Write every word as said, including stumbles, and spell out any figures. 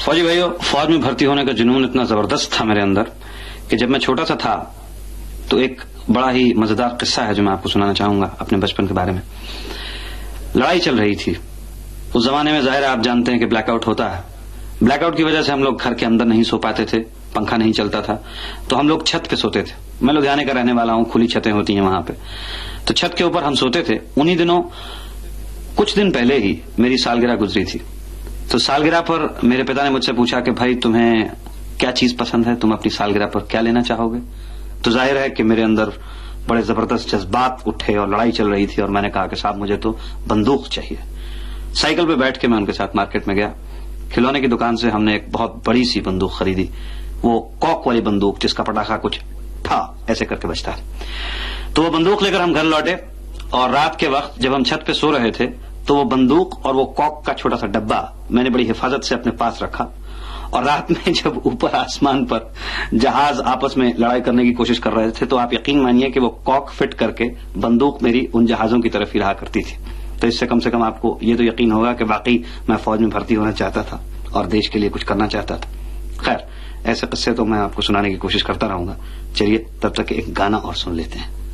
फौजी भाइयों, फौज में भर्ती होने का जुनून इतना जबरदस्त था मेरे अंदर कि जब मैं छोटा सा था तो एक बड़ा ही मजेदार किस्सा है जो मैं आपको सुनाना चाहूंगा अपने बचपन के बारे में। लड़ाई चल रही थी उस जमाने में। जाहिर है आप जानते हैं कि ब्लैकआउट होता है। ब्लैकआउट की वजह से हम लोग घर के अंदर नहीं सो पाते थे, पंखा नहीं चलता था, तो हम लोग छत पे सोते थे। मैं लुधियाने का रहने वाला हूं, खुली छतें होती हैं वहां पे, तो छत के ऊपर हम सोते थे। उन्हीं दिनों कुछ दिन पहले ही मेरी सालगिरह गुजरी थी। तो सालगिरह पर मेरे पिता ने मुझसे पूछा कि भाई तुम्हें क्या चीज पसंद है, तुम अपनी सालगिरह पर क्या लेना चाहोगे। तो जाहिर है कि मेरे अंदर बड़े जबरदस्त जज्बात उठे और लड़ाई चल रही थी और मैंने कहा कि साहब मुझे तो बंदूक चाहिए। साइकिल पे बैठ के मैं उनके साथ मार्केट में गया। खिलौने की दुकान से हमने एक बहुत बड़ी सी बंदूक खरीदी, वो कॉक वाली बंदूक जिसका पटाखा कुछ था ऐसे करके बजता है। तो वो बंदूक लेकर हम घर लौटे और रात के वक्त जब हम छत पे सो रहे थे तो वो बंदूक और वो कॉक का छोटा सा डब्बा मैंने बड़ी हिफाजत से अपने पास रखा। और रात में जब ऊपर आसमान पर जहाज आपस में लड़ाई करने की कोशिश कर रहे थे तो आप यकीन मानिए कि वो कॉक फिट करके बंदूक मेरी उन जहाजों की तरफ ही रहा करती थी। तो इससे कम से कम आपको ये तो यकीन होगा कि वाकई मैं फौज में भर्ती होना चाहता था और देश के लिए कुछ करना चाहता था। खैर, ऐसे किस्से तो मैं आपको सुनाने की कोशिश करता रहूंगा। चलिए तब तक एक गाना और सुन लेते हैं।